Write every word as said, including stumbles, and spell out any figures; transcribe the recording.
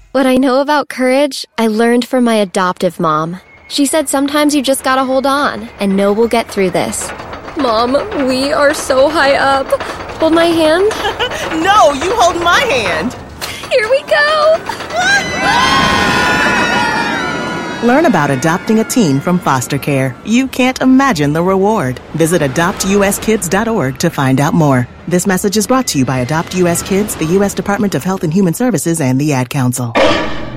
What I know about courage, I learned from my adoptive mom. She said sometimes you just gotta hold on and know we'll get through this. Mom, we are so high up. Hold my hand. No, you hold my hand. Here we go. Learn about adopting a teen from foster care. You can't imagine the reward. Visit adopt u s kids dot org to find out more. This message is brought to you by Adopt U S Kids, the U S Department of Health and Human Services, and the Ad Council.